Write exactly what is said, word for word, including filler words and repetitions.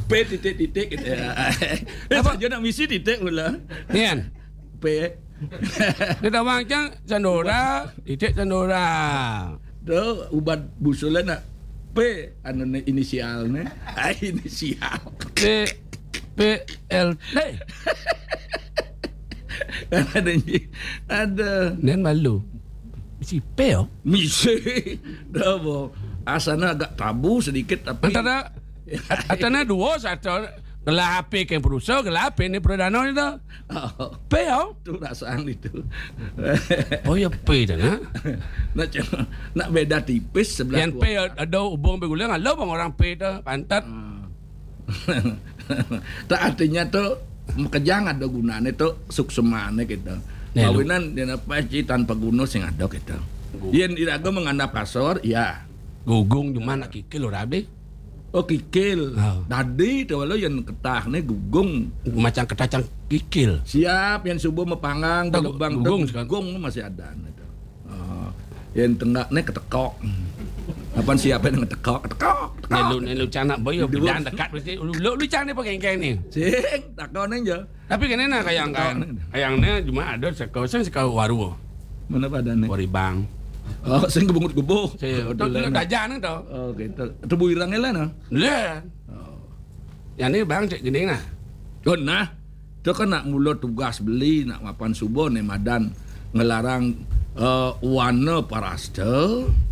P titik-titik gitu ya. Apa aja nak misi titik pula. Nian. P. Dia tawang cang Candora, titik Candora. Tuh ubat busulan nak P anu inisialnya. Ah inisial. P P L T. Ada ada. Nian malu. Misi P oh. Misi. Dah boh. Asana agak tabu sedikit tapi Antara antara dua satu gelah H P yang perusahaan, gelah H P ni perdana itu. oh, P oh. itu rasaan itu. Oh ya P dah nak. nak nak beda tipis sebelah Yang P ada hubung begulang, ada bang orang P tu pantat. Tak artinya tu kejang ada gunanya tu suksemane gitu. Ya, Kawinan dia apa sih tanpa guna sing ada gitu. Yen iraga mengandap kasor, ya. Gugung cuma nak kikil orang deh. Oh kikil. Oh. Tadi tu walau yang ketahnya gugung. Macam ketacang kikil. Siap yang subuh mepanggang, Tak, belebang, gugung gugung masih ada. Gitu. Oh. Yang tengahnya ketekok. Apaan siapa yang ngetekok? Ketekok. Ni lu ni lu canak boy bidan dekat mesti. Lu lu canak pakai kain ni. Sing takon aja. Tapi kan nak kayang kan. Kayangnya cuma ada sekausan sekau waru. Mana padane? Waribang. Oh, sing gebungut-gebuk. Saya tu dajah nang tu. Oh, gitu. Tebu irang lah nah. Le. Yang ni bang cek gini nah. Oh, nah. Tu kan nak mula tugas beli nak mapan subuh ni madan ngelarang uh, warna paraste.